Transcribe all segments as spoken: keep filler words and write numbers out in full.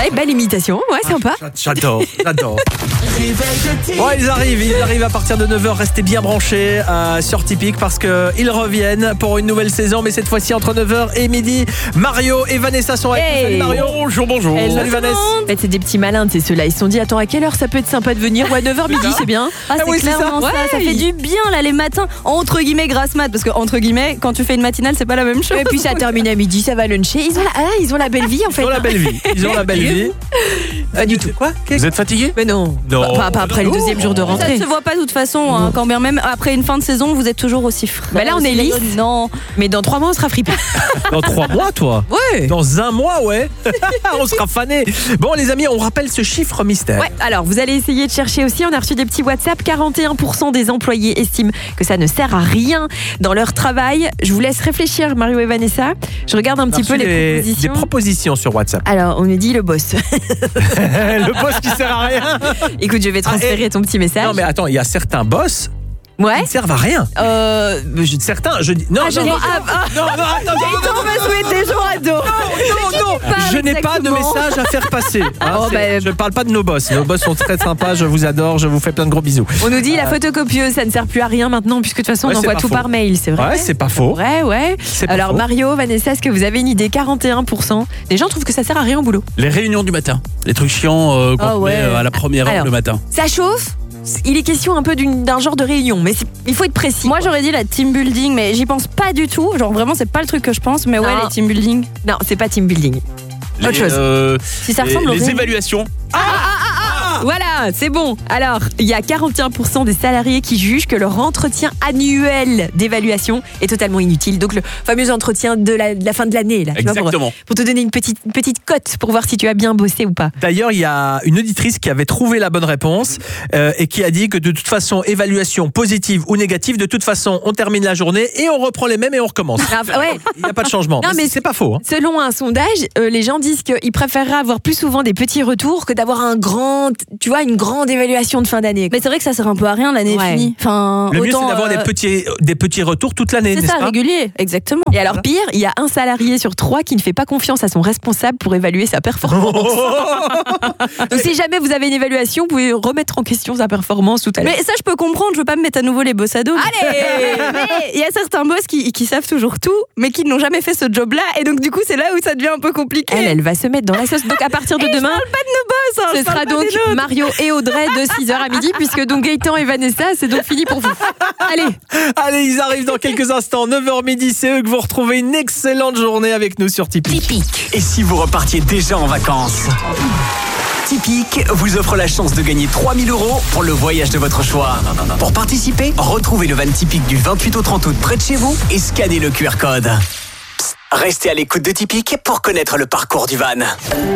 Ouais, belle imitation, ouais, sympa. J'adore, j'adore. Bon, ils arrivent, ils arrivent à partir de neuf heures. Restez bien branchés euh, sur Typique parce qu'ils reviennent pour une nouvelle saison, mais cette fois-ci entre neuf heures et midi. Mario et Vanessa sont avec nous. Hey. Salut Mario. Bonjour, bonjour. Hello, Salut Vanessa. En fait, c'est des petits malins, c'est ceux-là. Ils se sont dit, attends, à quelle heure ça peut être sympa de venir? Ouais, neuf heures midi, c'est bien. Ah, c'est oui, c'est clairement ça. ça. Ouais. Ça fait du bien là les matins entre guillemets grasse mat parce que entre guillemets quand tu fais une matinale c'est pas la même chose. Et puis ça termine à midi, ça va luncher. Ils ont la, ah, ils ont la belle vie en fait. Ils ont la belle vie. Ils ont la belle vie. Pas du tout. Quoi? Vous êtes fatigué? Mais non, Non. Pas, pas- pas après le deuxième jour de Ça rentrée. ne se voit pas de toute façon hein, quand bien même après une fin de saison vous êtes toujours aussi frais. Bah là, on est aussi lisse. rayonnant. Non. Mais dans trois mois, on sera fripé. Dans trois mois, toi? Ouais. Dans un mois, ouais. On sera fanés. Bon, les amis, on rappelle ce chiffre mystère. Ouais, alors vous allez essayer de chercher aussi. On a reçu des petits WhatsApp. quarante et un pour cent des employés estiment que ça ne sert à rien dans leur travail. Je vous laisse réfléchir, Mario et Vanessa. Je regarde un On a petit peu reçu les des, propositions. des propositions sur WhatsApp. Alors, on nous dit le boss. Le boss qui sert à rien. Écoute, je vais transférer Ah, et- ton petit message. Non, mais attends, il y a certains boss qui Ouais. ne servent à rien. Euh, Je- Certains, je dis. Non, Ah, non, j'allais- non, ah, ah. non, non, attends, non, non, non, on va souhaiter des jours à dos. non, non, je n'ai pas de exactement. message à faire passer. Hein, Oh, c'est- bah, je ne parle pas de nos boss. Nos boss sont très sympas, je vous adore, je vous fais plein de gros bisous. On nous dit la photocopieuse, ça ne sert plus à rien maintenant puisque de toute façon Ouais, on c'est envoie pas tout faux. par mail, c'est vrai. Ouais, c'est pas faux. Ouais, ouais. C'est pas Alors faux. Mario, Vanessa, est-ce que vous avez une idée? quarante et un pour cent des gens trouvent que ça sert à rien au boulot. Les réunions du matin. Les trucs chiants euh, qu'on Ah te ouais. met euh, à la première heure Alors. le matin. Ça chauffe. Il est question un peu d'une- d'un genre de réunion, mais c'est- il faut être précis. Moi quoi. j'aurais dit la team building mais j'y pense pas du tout. Genre vraiment c'est pas le truc que je pense mais ouais Non. les team building. Non, c'est pas team building. Les, Autre chose. euh, Si ça les- ressemble aux les réunions. évaluations. Voilà, c'est bon. Alors, il y a quarante et un pour cent des salariés qui jugent que leur entretien annuel d'évaluation est totalement inutile. Donc le fameux entretien de la, de la fin de l'année, là. tu vois, pour- Exactement. Pour, te donner une petite, une petite cote pour voir si tu as bien bossé ou pas. D'ailleurs, il y a une auditrice qui avait trouvé la bonne réponse euh, et qui a dit que de toute façon, évaluation positive ou négative, de toute façon, on termine la journée et on reprend les mêmes et on recommence. Ah, ouais. Il n'y a pas de changement. Non, mais mais c'est pas faux. Hein. Selon un sondage, euh, les gens disent qu'ils préféreraient avoir plus souvent des petits retours que d'avoir un grand, tu vois, une grande évaluation de fin d'année. Mais c'est vrai que ça sert un peu à rien l'année Ouais. est finie. Enfin Le mieux, c'est autant, d'avoir euh, des, petits, des petits retours toute l'année, c'est n'est-ce ça pas? régulier exactement. Et alors pire, il y a un salarié sur trois qui ne fait pas confiance à son responsable pour évaluer sa performance. Donc si jamais vous avez une évaluation, vous pouvez remettre en question sa performance tout à l'heure. Mais ça, je peux comprendre, je veux pas me mettre à nouveau les boss à dos. Allez Mais il y a certains boss qui, qui savent toujours tout, mais qui n'ont jamais fait ce job-là, et donc du coup, c'est là où ça devient un peu compliqué. Elle, elle va se mettre dans la sauce. Donc à partir de Et demain, je parle pas de nos boss, hein, ce je parle sera pas donc des nôtres. Mario et Audrey de six heures à midi, puisque donc Gaëtan et Vanessa, c'est donc fini pour vous. Allez, Allez, ils arrivent dans quelques instants, neuf heures midi, c'est eux que vous retrouvez une excellente journée avec nous sur Tipeee. Typique. Et si vous repartiez déjà en vacances? Typique vous offre la chance de gagner trois mille euros pour le voyage de votre choix. Pour participer, retrouvez le van Typique du vingt-huit au trente août près de chez vous et scannez le Q R code. Psst, restez à l'écoute de Typique pour connaître le parcours du van.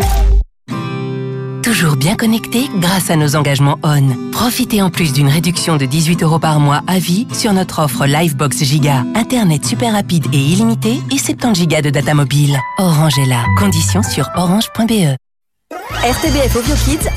Toujours bien connecté grâce à nos engagements O N. Profitez en plus d'une réduction de dix-huit euros par mois à vie sur notre offre Livebox Giga. Internet super rapide et illimité et soixante-dix gigas de data mobile. Orange est là. Conditions sur orange point b e. R T B F Audio Kids